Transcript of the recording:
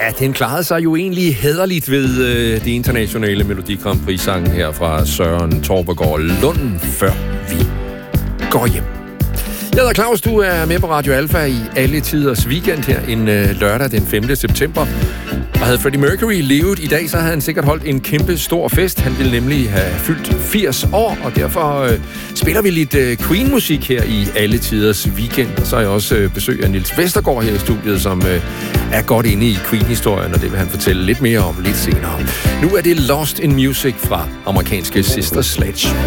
Ja, den klarede sig jo egentlig hæderligt ved det internationale Melodi Grand Prix-sangen her fra Søren Torpegaard Lund, før vi går hjem. Jeg hedder Claus, du er med på Radio Alfa i alle tiders weekend her en lørdag den 5. september. Og havde Freddie Mercury levet i dag, så havde han sikkert holdt en kæmpe stor fest. Han ville nemlig have fyldt 80 år, og derfor spiller vi lidt Queen-musik her i alle tiders weekend. Og så har jeg også besøg af Niels Vestergaard her i studiet, som er godt inde i Queen-historien, og det vil han fortælle lidt mere om lidt senere. Nu er det Lost in Music fra amerikanske Sister Sledge.